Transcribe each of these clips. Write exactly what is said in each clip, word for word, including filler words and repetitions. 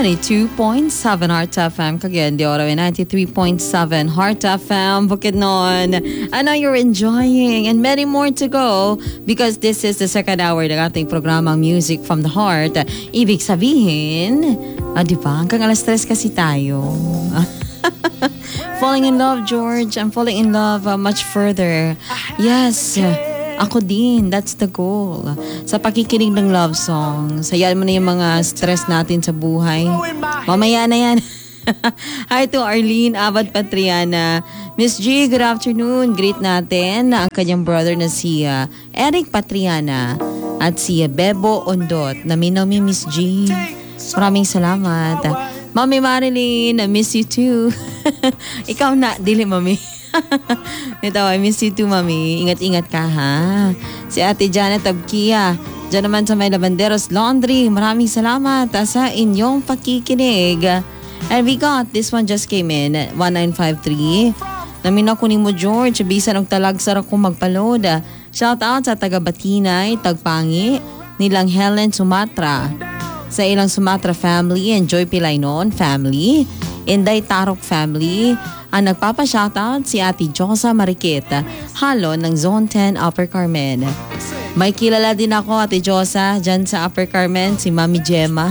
ninety-two point seven Heart F M. Cagayan de Oro, ninety-three point seven Heart F M. Bukidnon. I know you're enjoying and many more to go because this is the second hour ng ating programang Music from the Heart. Ibig sabihin, ah, di ba? Hanggang alas tres kasi tayo. Falling in love, George. I'm falling in love uh, much further. Yes. Ako din, that's the goal. Sa pakikinig ng love song, sayaan mo na yung mga stress natin sa buhay. Mamaya na yan. Hi to Arlene Abad Patriana. Miss G, good afternoon. Greet natin ang kanyang brother na si uh, Eric Patriana at si uh, Bebo Ondot. Naminaw mi Miss G. Maraming salamat. Mami Marilyn, I miss you too. Ikaw na, dili mami. Ito, I miss you too, mami. Ingat-ingat ka, ha? Si Ate Janet Abkia, dyan naman sa may Lavanderos Laundry. Maraming salamat sa inyong pakikinig. And we got, this one just came in, one nine five three. Namin ako ni mo, George. Bisan og talagsar ako magpaload. Shout out sa taga Batinay, Tagpangi, nilang Helen Sumatra. Sa ilang Sumatra family, Enjoy Pilainon family, Inday Tarok family. Ang nagpapa-shoutout si Ate Josa Mariqueta, halo ng Zone ten Upper Carmen. May kilala din ako, Ate Josa, dyan sa Upper Carmen, si Mami Gemma.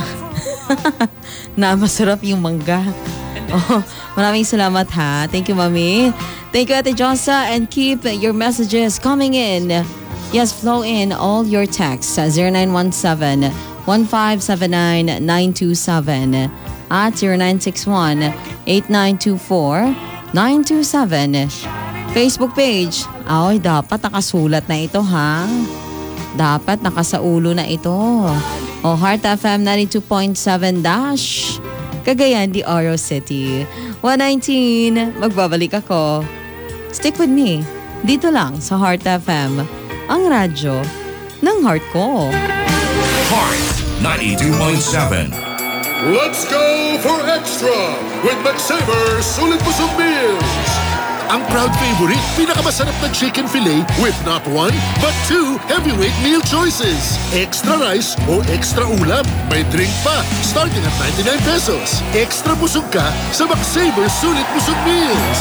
Na masarap yung mangga. Oh, maraming salamat ha. Thank you, Mami. Thank you, Ate Josa, and keep your messages coming in. Yes, flow in all your texts sa zero nine one seven, one five seven nine, nine two seven at zero nine six one, eight nine two four, nine two seven. Facebook page. Ay, dapat nakasulat na ito, ha? Dapat nakasaulo na ito. O, Heart F M ninety-two point seven Dash. Cagayan de Oro City. one nineteen. Magbabalik ako. Stick with me. Dito lang sa Heart F M. Ang radyo ng heart ko. Heart ninety-two point seven. Let's go for extra with McSaver Sulit Busog Meals. Ang proud favorite, pinakamasarap na chicken fillet with not one, but two heavyweight meal choices. Extra rice o extra ulam. May drink pa, starting at ninety-nine pesos. Extra busog ka sa McSaver Sulit Busog Meals.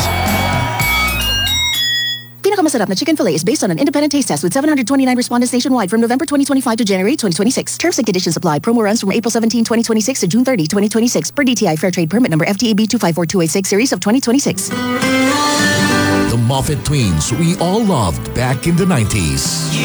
Pinakamasarap na chicken fillet is based on an independent taste test with seven hundred twenty-nine respondents nationwide from November twenty twenty-five to January twenty twenty-six. Terms and conditions apply. Promo runs from April seventeenth, twenty twenty-six to June thirtieth, twenty twenty-six per D T I Fair Trade Permit number F T A B two five four two eight six series of twenty twenty-six. The Moffat Twins we all loved back in the nineties.